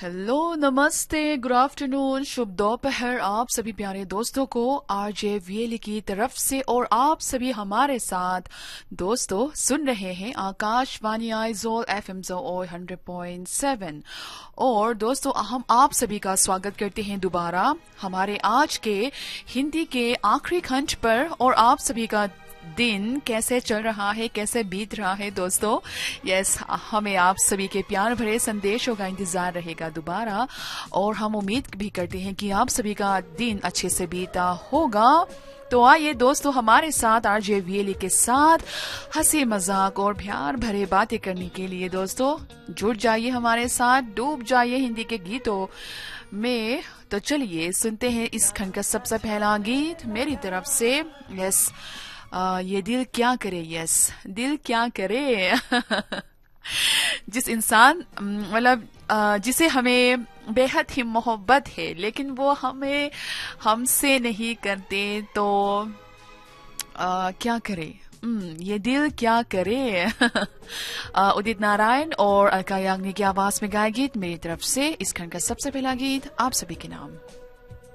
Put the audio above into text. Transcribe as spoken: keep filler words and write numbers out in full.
Hello, नमस्ते, good afternoon, शुभ दोपहर आप सभी प्यारे दोस्तों को आरजे वीएलई की तरफ से। और आप सभी हमारे साथ दोस्तों सुन रहे हैं आकाशवाणी आइजोल एफएम जोल हंड्रेड पॉइंट सेवन। और दोस्तों हम आप सभी का स्वागत करते हैं दोबारा हमारे आज के हिंदी के आखिरी खंड पर। और आप सभी का दिन कैसे चल रहा है, कैसे बीत रहा है दोस्तों। यस, हमें आप सभी के प्यार भरे संदेशों का इंतजार रहेगा दोबारा। और हम उम्मीद भी करते हैं कि आप सभी का दिन अच्छे से बीता होगा। तो आइए दोस्तों हमारे साथ आरजे वीएलई के साथ हंसी मजाक और प्यार भरे बातें करने के लिए दोस्तों जुड़ जाइए हमारे साथ, डूब जाइए हिंदी के गीतों में। तो चलिए सुनते हैं इस खंड का सबसे पहला गीत मेरी तरफ से। यस, आ, ये दिल क्या करे, यस दिल क्या करे जिस इंसान मतलब जिसे हमें बेहद ही मोहब्बत है लेकिन वो हमें हमसे नहीं करते, तो आ, क्या करे, ये दिल क्या करे आ, उदित नारायण और अलका याग्निक की आवाज में गाया गीत मेरी तरफ से। इस खंड का सबसे पहला गीत आप सभी के नाम।